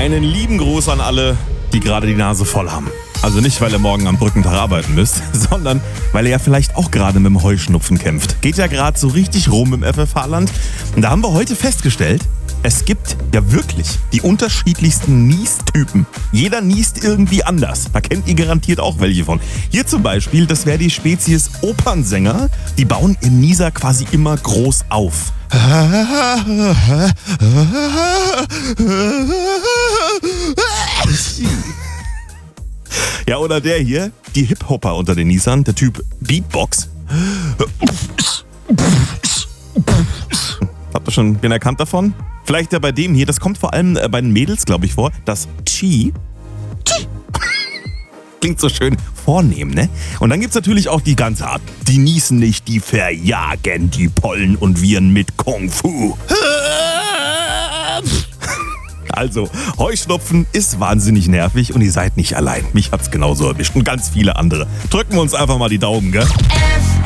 Einen lieben Gruß an alle, die gerade die Nase voll haben. Also nicht, weil ihr morgen am Brückentag arbeiten müsst, sondern weil ihr ja vielleicht auch gerade mit dem Heuschnupfen kämpft. Geht ja gerade so richtig rum im FFH-Land. Und da haben wir heute festgestellt, es gibt ja wirklich die unterschiedlichsten Niestypen. Jeder niest irgendwie anders. Da kennt ihr garantiert auch welche von. Hier zum Beispiel, das wäre die Spezies Opernsänger. Die bauen im Nieser quasi immer groß auf. Ja, oder der hier, die Hip-Hopper unter den Niesern, der Typ Beatbox. Habt ihr schon wen erkannt davon? Vielleicht ja bei dem hier, das kommt vor allem bei den Mädels, glaube ich, vor, das Chi. Klingt so schön vornehm, ne? Und dann gibt's natürlich auch die ganz Art. Die niesen nicht, die verjagen die Pollen und Viren mit Kung Fu. Also, Heuschnupfen ist wahnsinnig nervig und ihr seid nicht allein. Mich hat's genauso erwischt und ganz viele andere. Drücken wir uns einfach mal die Daumen, gell?